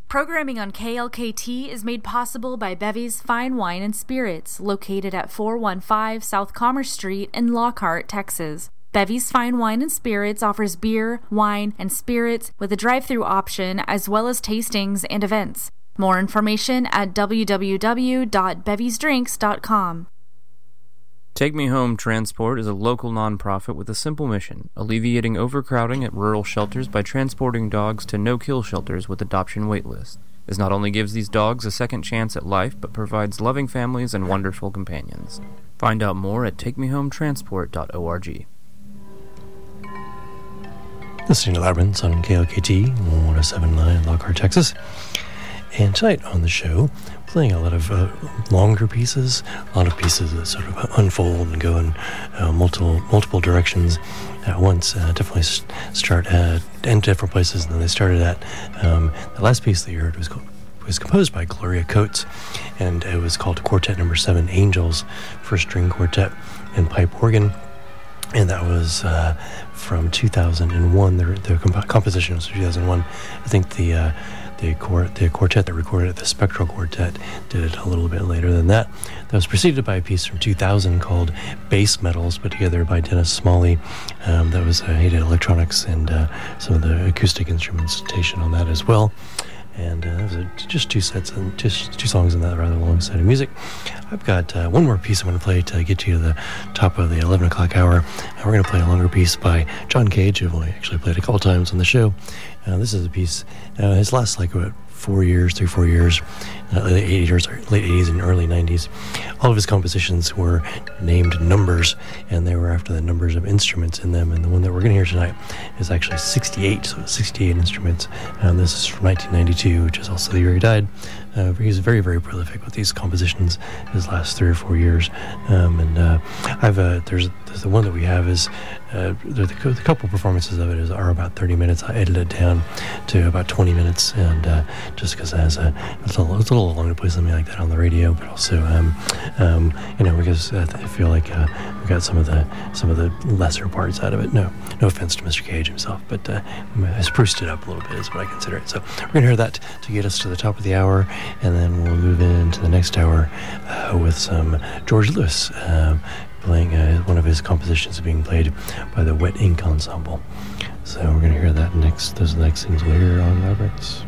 Programming on KLKT is made possible by Bevy's Fine Wine and Spirits, located at 415 South Commerce Street in Lockhart, Texas. Bevy's Fine Wine and Spirits offers beer, wine, and spirits with a drive-thru option as well as tastings and events. More information at www.bevysdrinks.com. Take Me Home Transport is a local nonprofit with a simple mission, alleviating overcrowding at rural shelters by transporting dogs to no-kill shelters with adoption waitlists. This not only gives these dogs a second chance at life, but provides loving families and wonderful companions. Find out more at takemehometransport.org. Listening to Labyrinths on KLKT 107.9 Lockhart, Texas. And tonight on the show, playing a lot of longer pieces, a lot of pieces that sort of unfold and go in multiple directions at once. Definitely start in different places than they started at. The last piece that you heard was composed by Gloria Coates, and it was called Quartet Number 7, Angels, for string quartet and pipe organ. And that was from 2001. The composition was 2001. I think the quartet that recorded it, the Spectral Quartet, did it a little bit later than that. That was preceded by a piece from 2000 called Bass Metals, put together by Dennis Smalley. That was he did electronics and some of the acoustic instrumentation on that as well. And that was just two songs in that rather long set of music. I've got one more piece I'm going to play to get you to the top of the 11 o'clock hour. We're going to play a longer piece by John Cage, who I actually played a couple times on the show. This is a piece, his last like about 4 years, late 80s and early 90s. All of his compositions were named numbers, and they were after the numbers of instruments in them. And the one that we're going to hear tonight is actually 68, so 68 instruments. This is from 1992, which is also the year he died. He's very, very prolific with these compositions his last 3 or 4 years. There's the one that we have is the couple performances of it are about 30 minutes. I edited it down to about 20 minutes, and just because it's a little long to play something like that on the radio, but also because I feel like we got some of the lesser parts out of it. No offense to Mr. Cage himself, but I spruced it up a little bit is what I consider it. So we're gonna hear that to get us to the top of the hour, and then we'll move into the next hour with some George Lewis playing one of his compositions being played by the Wet Ink Ensemble. So we're going to hear that next. Those are the next things we'll hear on Labyrinths.